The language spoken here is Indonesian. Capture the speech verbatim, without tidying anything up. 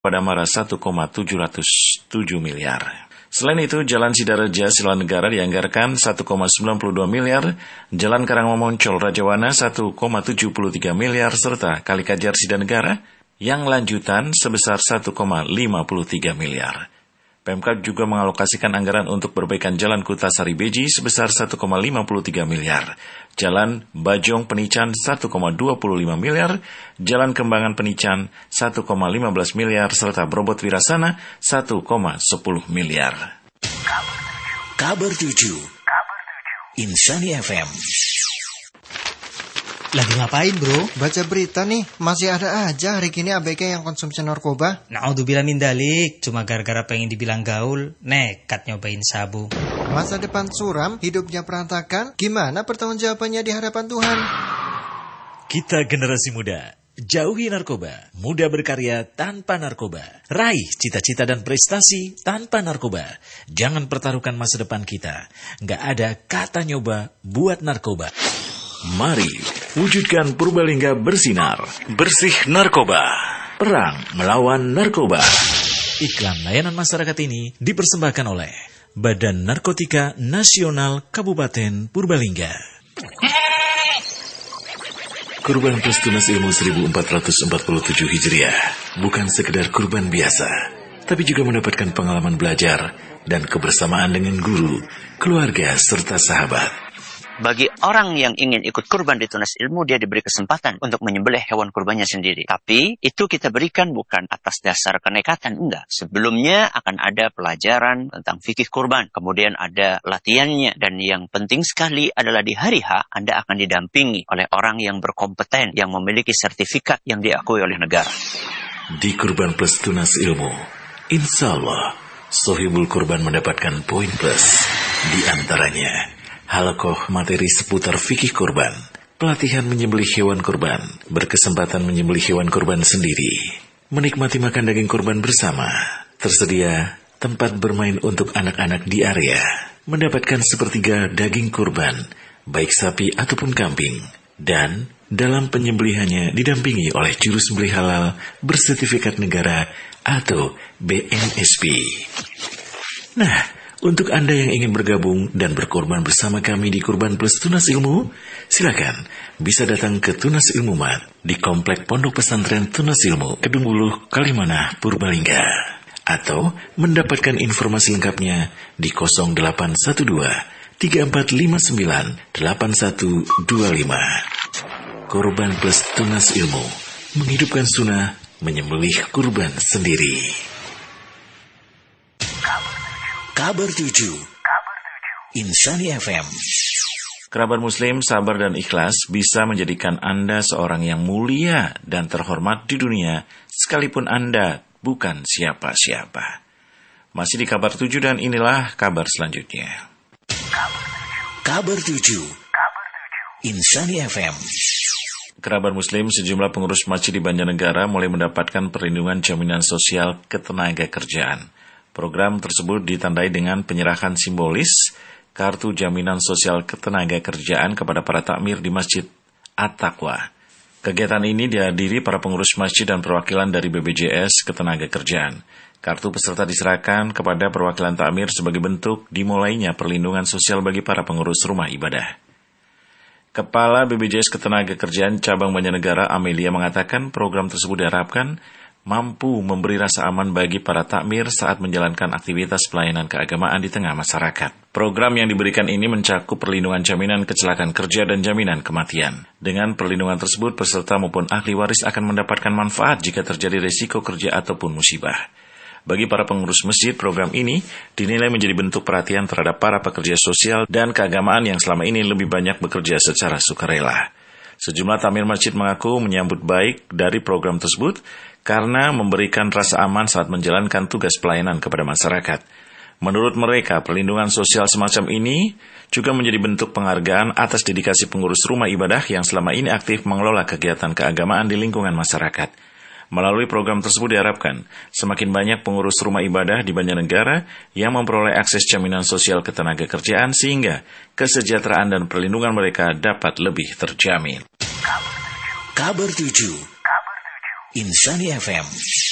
pada Maret satu koma tujuh nol tujuh miliar. Selain itu, Jalan Sidareja Silanegara dianggarkan satu koma sembilan dua miliar, Jalan Karangmomoncol Rajawana satu koma tujuh tiga miliar, serta Kali Kajar Sidanegara yang lanjutan sebesar satu koma lima tiga miliar. Pemkab juga mengalokasikan anggaran untuk perbaikan Jalan Kutasari Beji sebesar satu koma lima tiga miliar, Jalan Bajong Penican satu koma dua lima miliar, Jalan Kembangan Penican satu koma lima belas miliar, serta Brobot Wirasana satu koma sepuluh miliar. Kabar tujuh Insani F M. Lagi ngapain, bro? Baca berita nih, masih ada aja hari gini A B G yang konsumsi narkoba. Naudzubillah min dalik, cuma gara-gara pengen dibilang gaul, nekat nyobain sabu. Masa depan suram, hidupnya berantakan, gimana pertanggungjawabannya di hadapan Tuhan? Kita generasi muda, jauhi narkoba, muda berkarya tanpa narkoba, raih cita-cita dan prestasi tanpa narkoba. Jangan pertaruhkan masa depan kita, nggak ada kata nyoba buat narkoba. Mari wujudkan Purbalingga bersinar, bersih narkoba, perang melawan narkoba. Iklan layanan masyarakat ini dipersembahkan oleh Badan Narkotika Nasional Kabupaten Purbalingga. Kurban Plus Tunas Ilmu seribu empat ratus empat puluh tujuh Hijriah bukan sekedar kurban biasa, tapi juga mendapatkan pengalaman belajar dan kebersamaan dengan guru, keluarga, serta sahabat. Bagi orang yang ingin ikut kurban di Tunas Ilmu, dia diberi kesempatan untuk menyembelih hewan kurbannya sendiri. Tapi itu kita berikan bukan atas dasar kenekatan, enggak. Sebelumnya akan ada pelajaran tentang fikih kurban, kemudian ada latihannya, dan yang penting sekali adalah di hari H Anda akan didampingi oleh orang yang berkompeten, yang memiliki sertifikat yang diakui oleh negara. Di Kurban Plus Tunas Ilmu, insya Allah sohibul kurban mendapatkan poin plus. Di antaranya halakoh materi seputar fikih kurban, pelatihan menyembelih hewan kurban, berkesempatan menyembelih hewan kurban sendiri, menikmati makan daging kurban bersama, tersedia tempat bermain untuk anak-anak di area, mendapatkan sepertiga daging kurban, baik sapi ataupun kambing, dan dalam penyembelihannya didampingi oleh juru sembelih halal bersertifikat negara atau B N S P. Nah, untuk Anda yang ingin bergabung dan berkorban bersama kami di Kurban Plus Tunas Ilmu, silakan bisa datang ke Tunas Ilmu Mat di Komplek Pondok Pesantren Tunas Ilmu, Kedung Buluh, Kalimanah, Purbalingga. Atau mendapatkan informasi lengkapnya di nol delapan satu dua tiga empat lima sembilan delapan satu dua lima. Kurban Plus Tunas Ilmu, menghidupkan sunnah, menyembelih kurban sendiri. Kabar tujuh Insani F M. Kerabat Muslim, sabar dan ikhlas bisa menjadikan Anda seorang yang mulia dan terhormat di dunia, sekalipun Anda bukan siapa-siapa. Masih di kabar tujuh dan inilah kabar selanjutnya. Kabar tujuh Insani F M. Kerabat Muslim, sejumlah pengurus masjid di Banjarnegara mulai mendapatkan perlindungan jaminan sosial ketenagakerjaan. Program tersebut ditandai dengan penyerahan simbolis kartu jaminan sosial ketenagakerjaan kepada para takmir di Masjid At-Taqwa. Kegiatan ini dihadiri para pengurus masjid dan perwakilan dari B P J S Ketenagakerjaan. Kartu peserta diserahkan kepada perwakilan takmir sebagai bentuk dimulainya perlindungan sosial bagi para pengurus rumah ibadah. Kepala B P J S Ketenagakerjaan Cabang Banjarnegara Amelia mengatakan program tersebut diharapkan mampu memberi rasa aman bagi para takmir saat menjalankan aktivitas pelayanan keagamaan di tengah masyarakat. Program yang diberikan ini mencakup perlindungan jaminan kecelakaan kerja dan jaminan kematian. Dengan perlindungan tersebut, peserta maupun ahli waris akan mendapatkan manfaat jika terjadi risiko kerja ataupun musibah. Bagi para pengurus masjid, program ini dinilai menjadi bentuk perhatian terhadap para pekerja sosial dan keagamaan yang selama ini lebih banyak bekerja secara sukarela. Sejumlah takmir masjid mengaku menyambut baik dari program tersebut karena memberikan rasa aman saat menjalankan tugas pelayanan kepada masyarakat. Menurut mereka, perlindungan sosial semacam ini juga menjadi bentuk penghargaan atas dedikasi pengurus rumah ibadah yang selama ini aktif mengelola kegiatan keagamaan di lingkungan masyarakat. Melalui program tersebut diharapkan semakin banyak pengurus rumah ibadah di Banjarnegara yang memperoleh akses jaminan sosial ketenagakerjaan sehingga kesejahteraan dan perlindungan mereka dapat lebih terjamin. Kabar tujuh Insani F M.